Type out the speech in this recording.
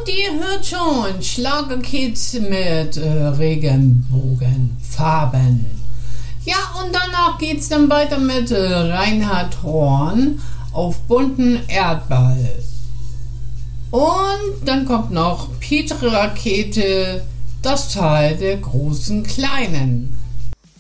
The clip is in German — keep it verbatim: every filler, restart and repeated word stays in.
Und ihr hört schon, Schlagerkids mit äh, Regenbogenfarben. Ja, und danach geht's dann weiter mit äh, Reinhard Horn auf bunten Erdball. Und dann kommt noch Peter Rakete, das Tal der großen Kleinen.